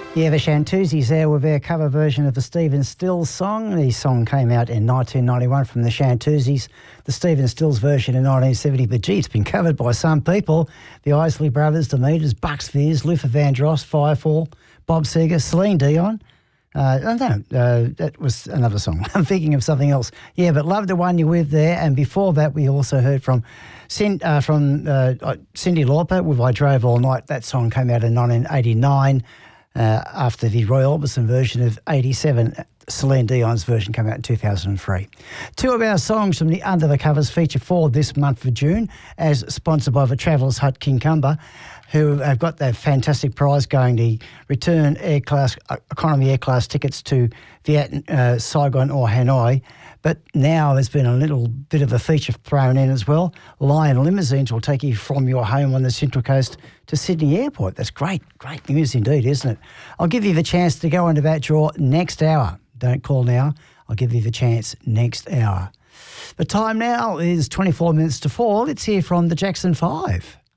Yeah, the Shantuzis there with their cover version of the Stephen Stills song. The song came out in 1991 from the Shantuzis. The Stephen Stills version in 1970, but gee, it's been covered by some people. The Isley Brothers, the Meters, Bucks Fizz, Luther Vandross, Firefall, Bob Seger, Celine Dion. That was another song. I'm thinking of something else. Yeah, but Love the One You're With there. And before that, we also heard from Cyndi Lauper with I Drove All Night. That song came out in 1989. After the Roy Orbison version of 87, Celine Dion's version came out in 2003. Two of our songs from the Under the Covers feature for this month of June, as sponsored by the Travellers Hut Kincumber, who have got that fantastic prize going, the return economy air class tickets to Vietnam, Saigon or Hanoi. But now there's been a little bit of a feature thrown in as well. Lion Limousines will take you from your home on the Central Coast to Sydney Airport. That's great news indeed, isn't it? I'll give you the chance to go into that draw next hour. Don't call now. I'll give you the chance next hour. The time now is 24 minutes to 4. Let's hear from the Jackson 5.